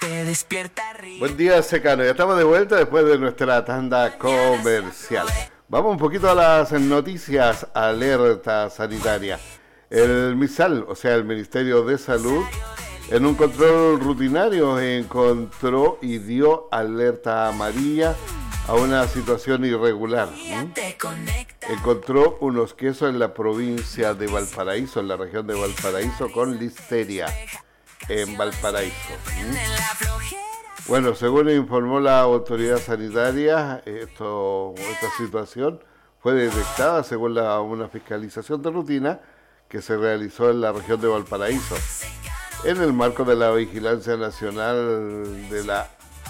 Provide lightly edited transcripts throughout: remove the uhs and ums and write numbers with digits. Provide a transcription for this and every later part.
te despierta arriba. Buen día, Secano. Ya estamos de vuelta después de nuestra tanda comercial. Vamos un poquito a las noticias. Alerta sanitaria. El MISAL, o sea, el Ministerio de Salud, en un control rutinario encontró y dio alerta amarilla a una situación irregular. Encontró unos quesos en la provincia de Valparaíso, en la región de Valparaíso, con listeria en Valparaíso. Bueno, según informó la autoridad sanitaria, esta situación fue detectada según una fiscalización de rutina que se realizó en la región de Valparaíso, en el marco de la Vigilancia Nacional de la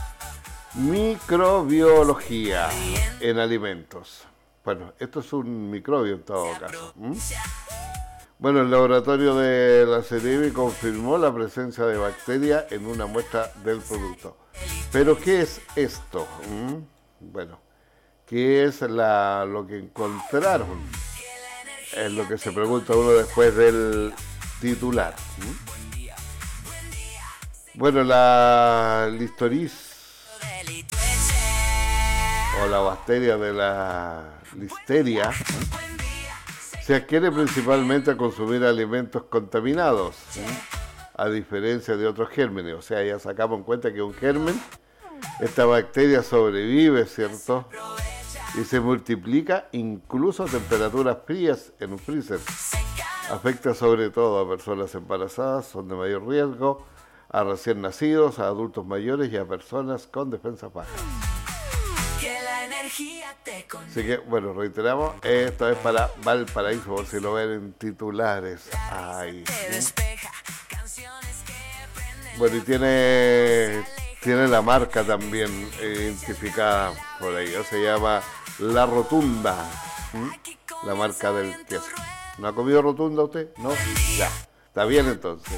Microbiología en Alimentos. Bueno, esto es un microbio en todo caso. Bueno, el laboratorio de la CEREMI confirmó la presencia de bacterias en una muestra del producto. ¿Pero qué es esto? Bueno, ¿qué es lo que encontraron? Es lo que se pregunta uno después del titular. Bueno, la Listoris o la bacteria de la listeria se adquiere principalmente al consumir alimentos contaminados, a diferencia de otros gérmenes. O sea, ya sacamos en cuenta que un germen, esta bacteria sobrevive, ¿cierto? Y se multiplica incluso a temperaturas frías en un freezer. Afecta sobre todo a personas embarazadas, son de mayor riesgo, a recién nacidos, a adultos mayores y a personas con defensas bajas. Así que, bueno, reiteramos, esto es para Valparaíso, por si lo ven en titulares. Ahí. Bueno, y tiene la marca también identificada por ahí, se llama La Rotunda, la marca del queso. ¿No ha comido rotunda usted? ¿No? Ya, está bien entonces.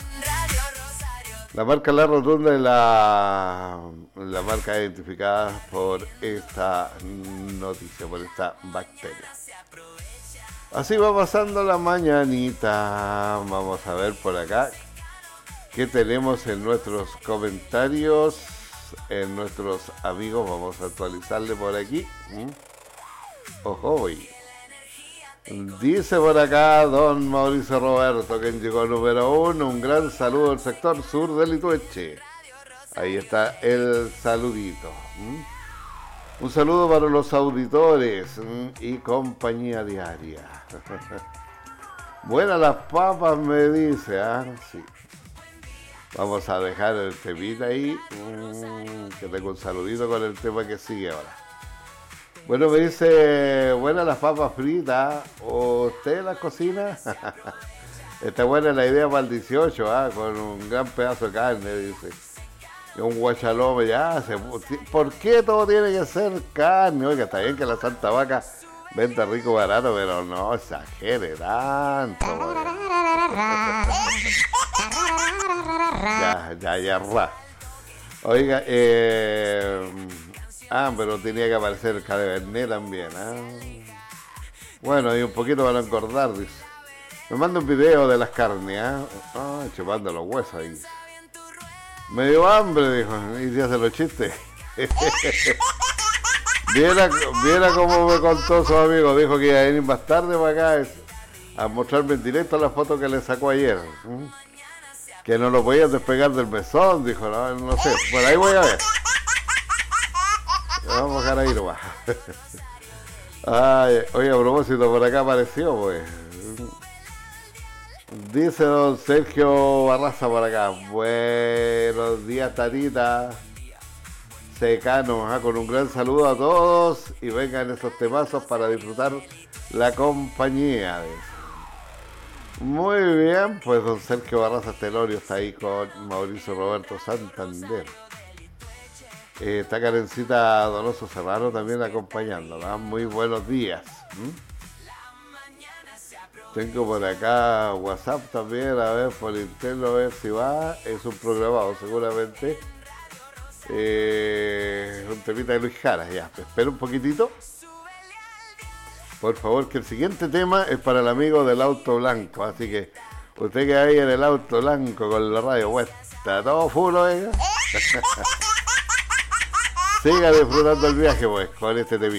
La marca La Rotunda es la marca identificada por esta noticia, por esta bacteria. Así va pasando la mañanita. Vamos a ver por acá qué tenemos en nuestros comentarios, en nuestros amigos. Vamos a actualizarle por aquí. Ojo, dice por acá don Mauricio Roberto, que llegó número 1, un gran saludo al sector sur de Litueche. Ahí está el saludito. Un saludo para los auditores y compañía diaria. Buenas las papas, me dice. Sí. Vamos a dejar el temita ahí, que tengo un saludito con el tema que sigue ahora. Bueno, me dice, buenas las papas fritas, ¿usted las cocina? Está buena la idea para el 18, con un gran pedazo de carne, dice. Y un guachalome, ¿por qué todo tiene que ser carne? Oiga, está bien que la Santa Vaca venda rico barato, pero no exagere tanto. Ya. Oiga, pero tenía que aparecer el Cabernet también, Bueno, y un poquito para engordar, dice. Me manda un video de las carnes, chupando los huesos ahí. Me dio hambre, dijo, y se hace los chistes. Viera cómo me contó su amigo, dijo que iba a venir más tarde para acá a mostrarme en directo la foto que le sacó ayer. Que no lo podía despegar del mesón, dijo, no sé, por ahí voy a ver. Vamos a dejar ahí nomás. Oye, a propósito, por acá apareció, pues. Dice don Sergio Barraza por acá. Buenos días, Tarita. Secano, con un gran saludo a todos. Y vengan esos temazos para disfrutar la compañía. Muy bien, pues don Sergio Barraza Telorio está ahí con Mauricio Roberto Santander. Está Karencita Donoso Serrano también acompañándola. Muy buenos días. Tengo por acá WhatsApp también, a ver por interno, a ver si va. Es un programado seguramente. Un temita de Luis Jara, ya. Espera un poquitito. Por favor, que el siguiente tema es para el amigo del auto blanco. Así que usted que ahí en el auto blanco con la radio puesta, todo full, Siga disfrutando el viaje, pues, con este tema.